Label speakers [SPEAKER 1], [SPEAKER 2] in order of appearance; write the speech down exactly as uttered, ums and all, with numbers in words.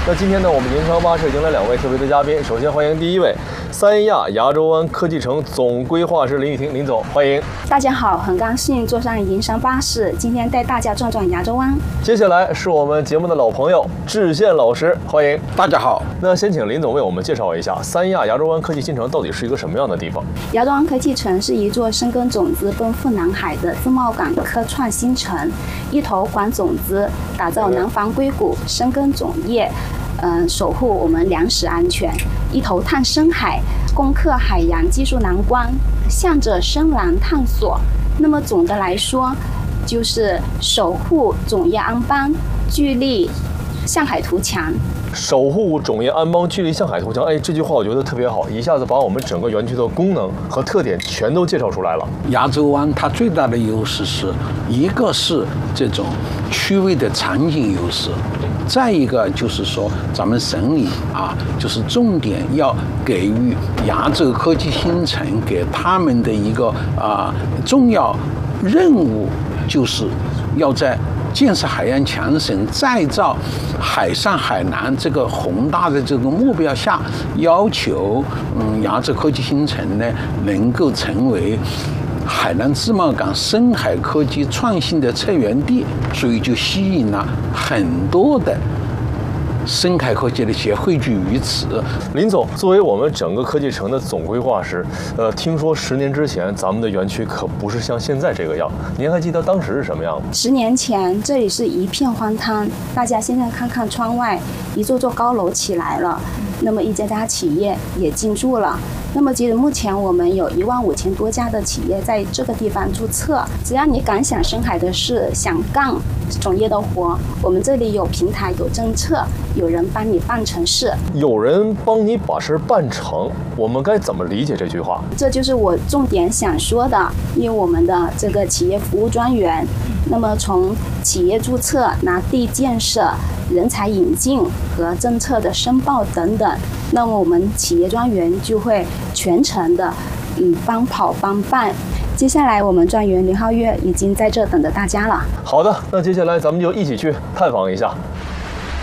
[SPEAKER 1] 那今天呢，我们银川巴士迎来两位特别的嘉宾。首先欢迎第一位，三亚亚洲湾科技城总规划师林雨婷林总，欢迎。
[SPEAKER 2] 大家好，很高兴坐上银山巴士，今天带大家转转亚洲湾。
[SPEAKER 1] 接下来是我们节目的老朋友志宪老师，欢迎。
[SPEAKER 3] 大家好。
[SPEAKER 1] 那先请林总为我们介绍一下三亚亚洲湾科技新城到底是一个什么样的地方？
[SPEAKER 2] 亚洲湾科技城是一座深耕种子、奔赴南海的自贸港科创新城，一头管种子，打造南方硅谷，深耕种业。嗯，守护我们粮食安全，一头探深海，攻克海洋技术难关，向着深蓝探索。那么总的来说，就是守护种业安邦，聚力向海图强。
[SPEAKER 1] 守护种业安邦，聚力向海图强。哎，这句话我觉得特别好，一下子把我们整个园区的功能和特点全都介绍出来了。
[SPEAKER 3] 亚洲湾它最大的优势是一个是这种区位的场景优势，再一个就是说咱们省里啊，就是重点要给予亚洲科技新城给他们的一个啊重要任务，就是要在建设海洋强省、再造海上海南这个宏大的这个目标下，要求嗯亚洲科技新城呢能够成为海南自贸港深海科技创新的策源地，所以就吸引了很多的深海科技的企业汇聚于此。
[SPEAKER 1] 林总，作为我们整个科技城的总规划师，呃，听说十年之前咱们的园区可不是像现在这个样，您还记得当时是什么样吗？
[SPEAKER 2] 十年前这里是一片荒滩，大家现在看看窗外，一座座高楼起来了，那么一家家企业也进驻了。那么截止目前，我们有一万五千多家的企业在这个地方注册。只要你敢想深海的事，想干种业的活，我们这里有平台，有政策，有人帮你办成事。
[SPEAKER 1] 有人帮你把事办成，我们该怎么理解这句话？
[SPEAKER 2] 这就是我重点想说的，因为我们的这个企业服务专员，那么从企业注册、拿地建设、人才引进和政策的申报等等，那么我们企业专员就会全程的嗯帮跑帮办。接下来我们专员刘浩月已经在这等着大家了。
[SPEAKER 1] 好的，那接下来咱们就一起去探访一下。